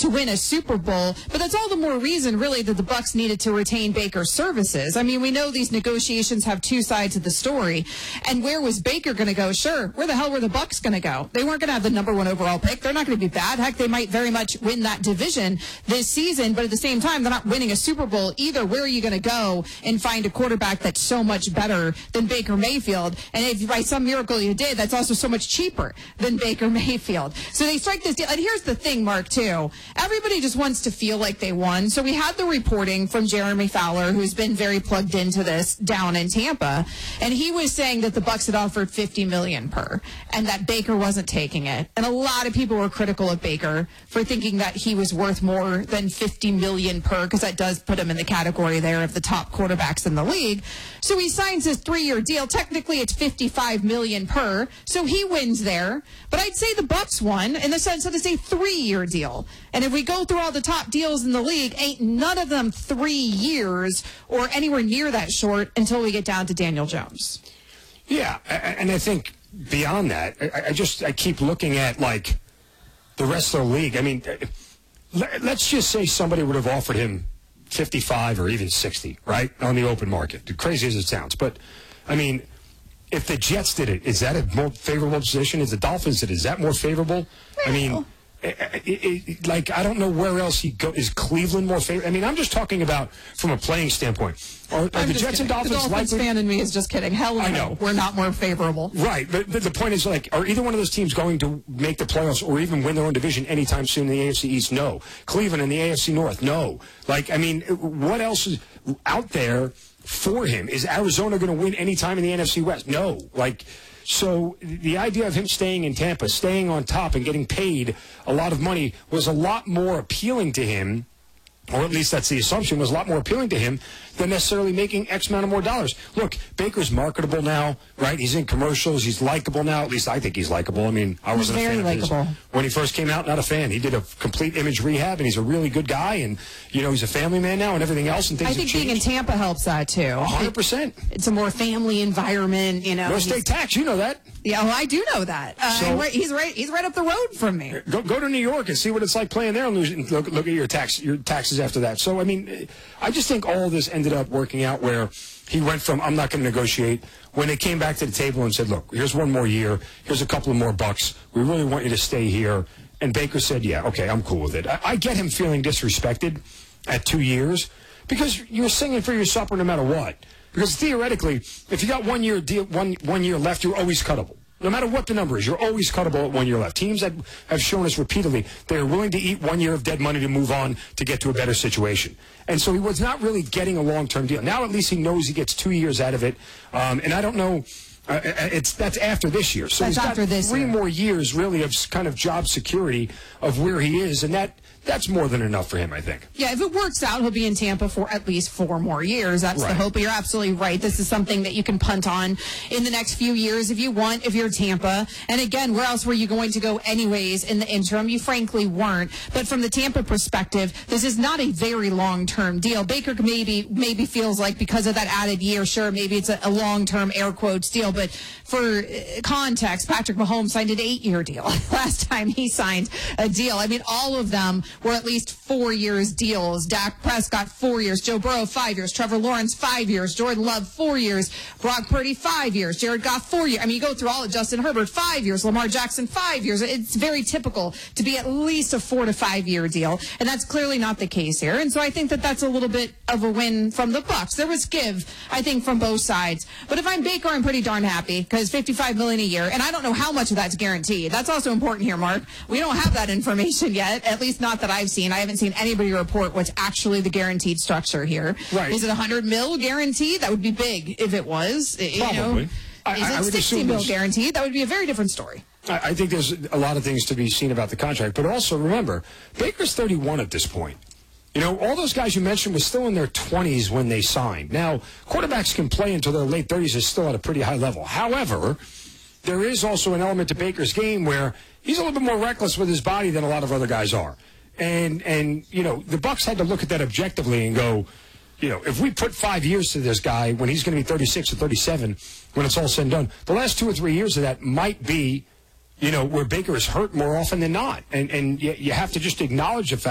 to win a Super Bowl. But that's all the more reason, really, that the Bucs needed to retain Baker's services. I mean, we know these negotiations have two sides of the story. And where was Baker going to go? Sure, where the hell were the Bucs going to go? They weren't going to have the number 1 overall pick. They're not going to be bad. Heck, they might very much win that division this season. But at the same time, they're not winning a Super Bowl either. Where are you going to go and find a quarterback that's so much better than Baker Mayfield? And if by some miracle you did, that's also so much cheaper than Baker Mayfield. So they strike this deal. And here's the thing, Mark, too. Everybody just wants to feel like they won. So we had the reporting from Jeremy Fowler, who's been very plugged into this down in Tampa. And he was saying that the Bucs had offered $50 million per, and that Baker wasn't taking it. And a lot of people were critical of Baker for thinking that he was worth more than $50 million per, because that does put him in the category there of the top quarterbacks in the league. So he signs his 3-year deal. Technically, it's $55 million per, so he wins there. But I'd say the Bucs won in the sense that it's a 3-year deal. And if we go through all the top deals in the league, ain't none of them 3 years or anywhere near that short until we get down to Daniel Jones. Yeah, and I think beyond that, I keep looking at, like, the rest of the league. I mean, let's just say somebody would have offered him 55 or even 60, right, on the open market. Crazy as it sounds. But, I mean, if the Jets did it, is that a more favorable position? If the Dolphins did it, is that more favorable? I mean, like, I don't know where else he go. Is Cleveland more favorable? I mean, I'm just talking about from a playing standpoint. Are the Jets and Dolphins the Dolphins fan in me is just kidding. Hell no, I know. We're not more favorable. Right, but the point is, like, are either one of those teams going to make the playoffs or even win their own division anytime soon in the AFC East? No. Cleveland in the AFC North? No. Like, I mean, what else is out there for him? Is Arizona going to win anytime in the NFC West? No. Like, so the idea of him staying in Tampa, staying on top and getting paid a lot of money was a lot more appealing to him, or at least that's the assumption, was a lot more appealing to him than necessarily making X amount of more dollars. Look, Baker's marketable now, right? He's in commercials. He's likable now. At least I think he's likable. I mean, I wasn't a fan of his when he first came out. Not a fan. He did a complete image rehab, and he's a really good guy. And, you know, he's a family man now and everything else. And things I think being in Tampa helps that, too. 100%. It's a more family environment, you know. No state tax. You know that. Yeah, well, I do know that. He's right up the road from me. Go to New York and see what it's like playing there, and look at your taxes after that. So, I mean, I just think all of this ended up working out where he went from, I'm not going to negotiate, when they came back to the table and said, look, here's one more year, here's a couple of more bucks, we really want you to stay here. And Baker said, yeah, okay, I'm cool with it. I get him feeling disrespected at 2 years because you're singing for your supper no matter what. Because theoretically, if you got 1 year deal, one year left, you're always cuttable. No matter what the number is, you're always cuttable at 1 year left. Teams that have shown us repeatedly they are willing to eat 1 year of dead money to move on to get to a better situation. And so he was not really getting a long-term deal. Now at least he knows he gets 2 years out of it. And I don't know. That's after this year. So he's got 3 more years, really, of kind of job security of where he is, and that's more than enough for him, I think. Yeah, if it works out, he'll be in Tampa for at least 4 more years. That's right. The hope. But you're absolutely right. This is something that you can punt on in the next few years if you want, if you're Tampa. And again, where else were you going to go anyways in the interim? You frankly weren't. But from the Tampa perspective, this is not a very long-term deal. Baker maybe feels like because of that added year, sure, maybe it's a long-term air quotes deal. But for context, Patrick Mahomes signed an 8-year deal last time he signed a deal. I mean, all of them were at least 4 years deals. Dak Prescott, 4 years. Joe Burrow, 5 years. Trevor Lawrence, 5 years. Jordan Love, 4 years. Brock Purdy, 5 years. Jared Goff, 4 years. I mean, you go through all of Justin Herbert, 5 years. Lamar Jackson, 5 years. It's very typical to be at least a 4 to 5 year deal, and that's clearly not the case here. And so I think that that's a little bit of a win from the Bucs. There was give, I think, from both sides. But if I'm Baker, I'm pretty darn happy because $55 million a year, and I don't know how much of that's guaranteed. That's also important here, Mark. We don't have that information yet, at least not that I've seen. I haven't seen anybody report what's actually the guaranteed structure here. Right. Is it $100 million guaranteed? That would be big if it was. Probably. Is it $60 million guaranteed? That would be a very different story. I think there's a lot of things to be seen about the contract. But also, remember, Baker's 31 at this point. You know, all those guys you mentioned were still in their 20s when they signed. Now, quarterbacks can play until their late 30s is still at a pretty high level. However, there is also an element to Baker's game where he's a little bit more reckless with his body than a lot of other guys are. And you know, the Bucs had to look at that objectively and go, you know, if we put 5 years to this guy when he's going to be 36 or 37 when it's all said and done, the last 2 or 3 years of that might be, you know, where Baker is hurt more often than not. And you have to just acknowledge the fact